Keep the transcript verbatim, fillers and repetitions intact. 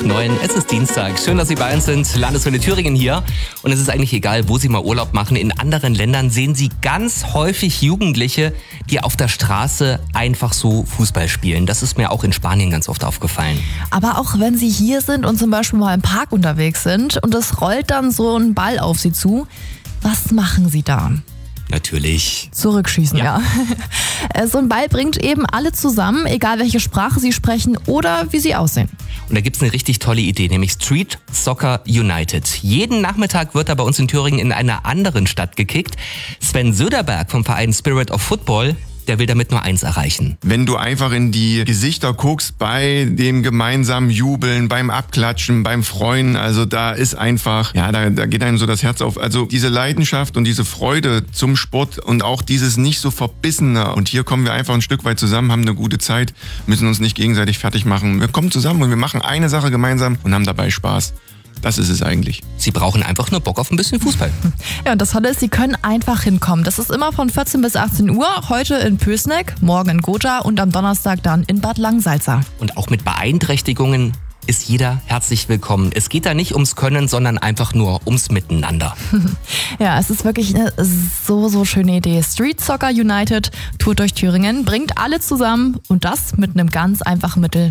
neun. Es ist Dienstag. Schön, dass Sie bei uns sind. Landeswelle Thüringen hier. Und es ist eigentlich egal, wo Sie mal Urlaub machen. In anderen Ländern sehen Sie ganz häufig Jugendliche, die auf der Straße einfach so Fußball spielen. Das ist mir auch in Spanien ganz oft aufgefallen. Aber auch wenn Sie hier sind und zum Beispiel mal im Park unterwegs sind und es rollt dann so ein Ball auf Sie zu, was machen Sie da? Natürlich. Zurückschießen, ja. Ja. So ein Ball bringt eben alle zusammen, egal welche Sprache sie sprechen oder wie sie aussehen. Und da gibt's eine richtig tolle Idee, nämlich Street Soccer United. Jeden Nachmittag wird da bei uns in Thüringen in einer anderen Stadt gekickt. Sven Söderberg vom Verein Spirit of Football, der will damit nur eins erreichen. Wenn du einfach in die Gesichter guckst bei dem gemeinsamen Jubeln, beim Abklatschen, beim Freuen, also da ist einfach, ja, da, da geht einem so das Herz auf. Also diese Leidenschaft und diese Freude zum Sport und auch dieses nicht so verbissene. Und hier kommen wir einfach ein Stück weit zusammen, haben eine gute Zeit, müssen uns nicht gegenseitig fertig machen. Wir kommen zusammen und wir machen eine Sache gemeinsam und haben dabei Spaß. Das ist es eigentlich. Sie brauchen einfach nur Bock auf ein bisschen Fußball. Ja, und das Tolle ist, Sie können einfach hinkommen. Das ist immer von vierzehn bis achtzehn Uhr, heute in Pößneck, morgen in Gotha und am Donnerstag dann in Bad Langsalza. Und auch mit Beeinträchtigungen ist jeder herzlich willkommen. Es geht da nicht ums Können, sondern einfach nur ums Miteinander. Ja, es ist wirklich eine so, so schöne Idee. Street Soccer United, Tour durch Thüringen, bringt alle zusammen und das mit einem ganz einfachen Mittel.